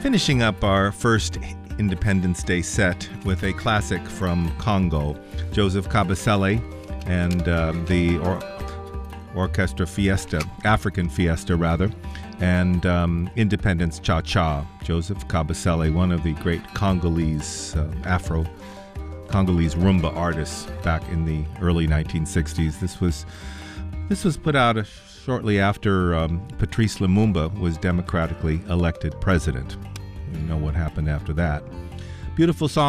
Finishing up our first Independence Day set with a classic from Congo, Joseph Kabasele and the Orchestra Fiesta, African Fiesta rather, and Independence Cha-Cha. Joseph Kabasele, one of the great Congolese, Afro-Congolese rumba artists back in the early 1960s. This was put out shortly after Patrice Lumumba was democratically elected president. You know what happened after that. Beautiful song.